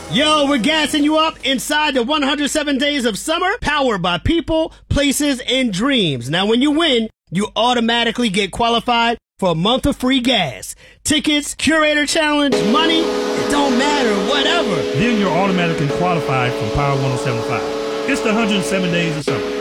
Yo, we're gassing you up inside the 107 Days of Summer, powered by people, places, and dreams. Now, when you win, you automatically get qualified for a month of free gas. Tickets, curator challenge, money, it don't matter, whatever. Then you're automatically qualified from Power 107.5. It's the 107 Days of Summer.